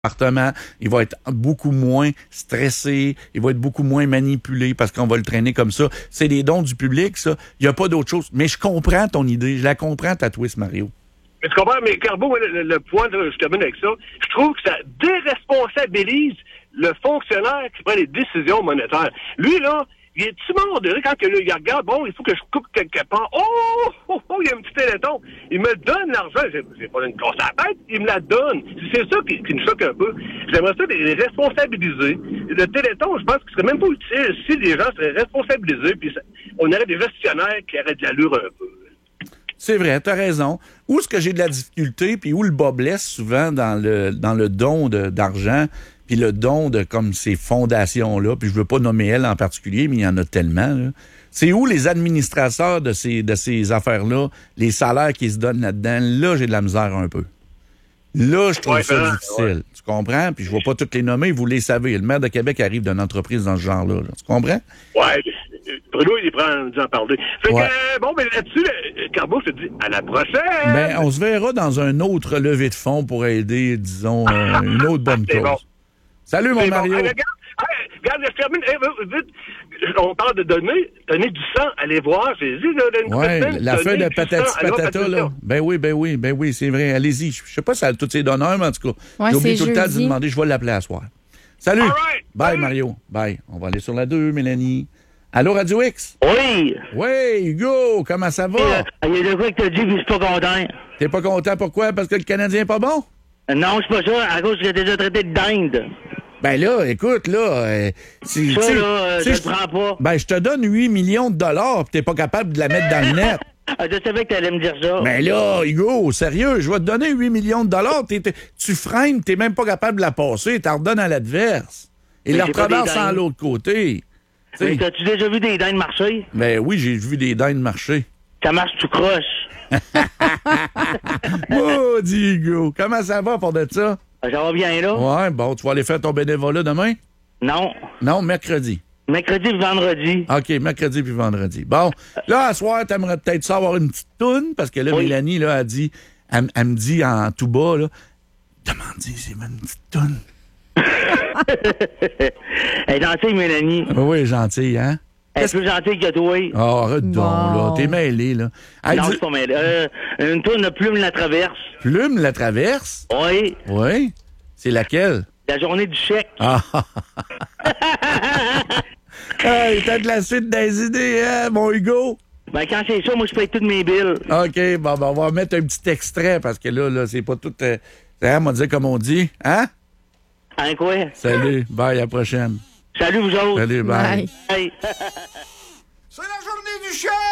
appartement, il va être beaucoup moins stressé, il va être beaucoup moins manipulé parce qu'on va le traîner comme ça. C'est des dons du public, ça. Il n'y a pas d'autre chose. Mais je comprends ton idée. Je la comprends, ta twist, Mario. Mais tu comprends, mais Carbo, le point, je termine avec ça, je trouve que ça déresponsabilise le fonctionnaire qui prend les décisions monétaires. Lui, là, il est-tu mort de rire quand il regarde, bon, il faut que je coupe quelque part. Oh, il y a un petit téléthon. Il me donne l'argent. J'ai pas une grosse à la tête, il me la donne. C'est ça qui me choque un peu. J'aimerais ça les responsabiliser. Le téléthon, je pense que ce serait même pas utile si les gens seraient responsabilisés, puis on aurait des gestionnaires qui auraient de l'allure un peu. C'est vrai, t'as raison. Où est-ce que j'ai de la difficulté, puis où le bas blesse souvent dans le don d'argent, puis le don de comme ces fondations-là, puis je veux pas nommer elle en particulier, mais il y en a tellement, là. C'est où les administrateurs de ces affaires-là, les salaires qui se donnent là-dedans, là, j'ai de la misère un peu. Là, je trouve ça difficile. Ouais. Tu comprends? Puis je ne vais pas toutes les nommer, vous les savez. Le maire de Québec arrive d'une entreprise dans ce genre-là. Là. Tu comprends? Oui. Bruno, il prend d'en parler. Fait que, bon, ben là-dessus, Carbo, je te dis, à la prochaine! Ben, on se verra dans un autre levée de fonds pour aider, disons, une autre bonne cause. Bon. Salut, mon Mario! Bon. Regarde, je termine. Vite. On parle de donner du sang. Allez voir, j'ai dit, l'affaire de patati patata, là. Ben oui, c'est vrai. Allez-y. Je sais pas si elle a tous ses donneurs, mais en tout cas, j'ai oublié tout le temps de demander. Je vais l'appeler à soir. Salut! Right. Bye, Mario. Bye. On va aller sur la 2, Mélanie. Allô, Radio X? Oui! Oui, Hugo, comment ça va? Il y a de quoi que t'as dit, puis je suis pas content. T'es pas content, pourquoi? Parce que le Canadien est pas bon? Non, c'est pas ça, à cause que t'as déjà traité de dinde. Ben là, écoute, là... je le prends pas. Ben, je te donne 8 millions de dollars, pis t'es pas capable de la mettre dans le net. Je savais que t'allais me dire ça. Ben là, Hugo, sérieux, je vais te donner 8 millions de dollars, tu freines, t'es même pas capable de la passer, t'en redonnes à l'adverse. Et la retraverse en l'autre côté. Mais t'as-tu déjà vu des dindes marcher? Ben oui, j'ai vu des dindes marcher. Ça marche tout croche. Maudit Hugo, comment ça va pour de ça? Ça va bien, là? Ouais, bon, tu vas aller faire ton bénévolat demain? Non. Non, mercredi. Mercredi puis vendredi. OK, mercredi puis vendredi. Bon, là, à soir, t'aimerais peut-être ça avoir une petite toune, parce que là, oui. Mélanie, là, elle me dit en tout bas, là, demande-y, c'est une petite toune. Elle est gentille, Mélanie. Oui, gentille, hein? Elle est plus gentille que toi. Oh, arrête donc, là. T'es mêlé, là. Non, je suis pas mêlé. Une toune de Plume la traverse. Plume la traverse? Oui. Oui? C'est laquelle? La journée du chèque. Ah! Hey, t'as de la suite des idées, hein, mon Hugo? Ben, quand c'est ça, moi, je paye toutes mes billes. OK, bon, ben, on va mettre un petit extrait, parce que là, c'est pas tout... on va dire comme on dit, hein? Hein, quoi? Salut, bye, à la prochaine. Salut, vous autres. Salut, bye. Bye. C'est la journée du chien!